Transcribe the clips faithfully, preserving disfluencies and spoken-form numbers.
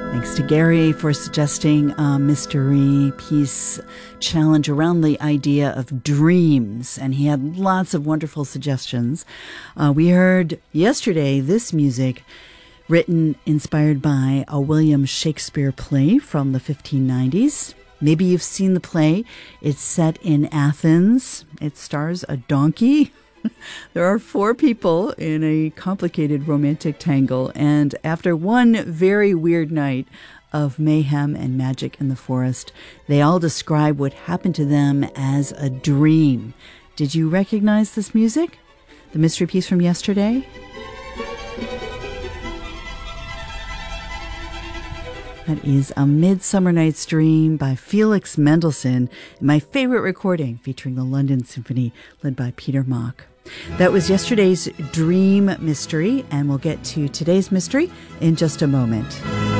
Thanks to Gary for suggesting a mystery piece challenge around the idea of dreams. And he had lots of wonderful suggestions. Uh, we heard yesterday this music written, inspired by a William Shakespeare play from the fifteen nineties. Maybe you've seen the play. It's set in Athens. It stars a donkey. There are four people in a complicated romantic tangle, and after one very weird night of mayhem and magic in the forest, they all describe what happened to them as a dream. Did you recognize this music? The mystery piece from yesterday? That is A Midsummer Night's Dream by Felix Mendelssohn, my favorite recording featuring the London Symphony led by Peter Mock. That was yesterday's Dream Mystery, and we'll get to today's mystery in just a moment.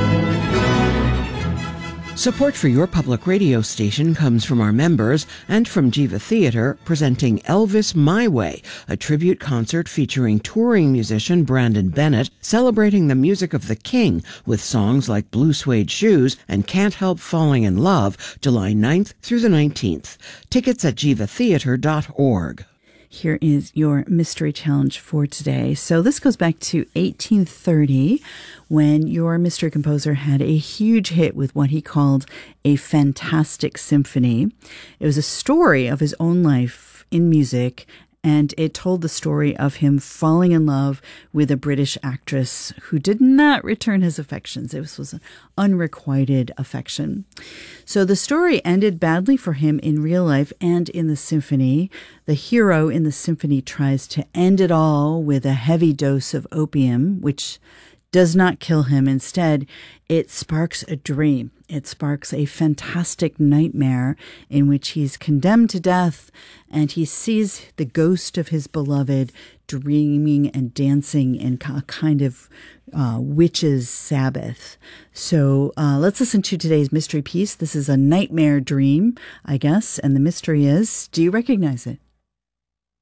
Support for your public radio station comes from our members and from Jiva Theatre, presenting Elvis My Way, a tribute concert featuring touring musician Brandon Bennett, celebrating the music of the King with songs like Blue Suede Shoes and Can't Help Falling in Love, July ninth through the nineteenth. Tickets at jiva theatre dot org. Here is your mystery challenge for today. So this goes back to eighteen thirty, when your mystery composer had a huge hit with what he called a fantastic symphony. It was a story of his own life in music, and it told the story of him falling in love with a British actress who did not return his affections. It was, was an unrequited affection. So the story ended badly for him in real life and in the symphony. The hero in the symphony tries to end it all with a heavy dose of opium, which does not kill him. Instead, it sparks a dream. It sparks a fantastic nightmare in which he's condemned to death, and he sees the ghost of his beloved dreaming and dancing in a kind of uh, witch's Sabbath. So uh, let's listen to today's mystery piece. This is a nightmare dream, I guess, and the mystery is, do you recognize it?